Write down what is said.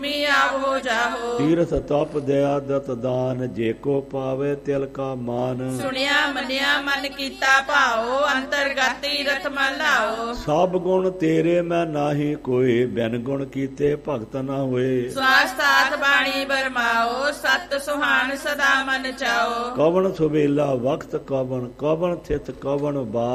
ਭੂਮੀ ਆਵੋ ਜਾਹੋ। ਤੀਰਥ ਤਪ ਦਇਆ ਦਤ ਦਾਨ, ਜੇ ਕੋ ਪਾਵੇ ਤਿਲ ਕਾ ਮਾਨ। ਸੁਣਿਆ ਮੰਨਿਆ ਮਨ ਕੀਤਾ ਭਾਓ, ਅੰਤਰਗਤ ਤੀਰਥ ਮਨ ਲਾਓ। ਸਭ ਗੁਣ ਤੇਰੇ ਮੈਂ ਨਾਹੀ ਕੋਏ, ਬਿਨ ਗੁਣ ਕੀਤੇ ਭਗਤ ਨਾ ਹੋਏ। ਸਵਾਸਤਾਤ ਬਾਣੀ ਬਰਮਾਓ, ਸਤ ਸੁਹਾਨ ਸਦਾ ਮਨ ਚਾਓ। ਕਵਣ ਸੁਬੇਲਾ ਵਕਤ ਕਵਣ, ਕਵਣ ਥਿਤ ਕਵਣ ਬਾ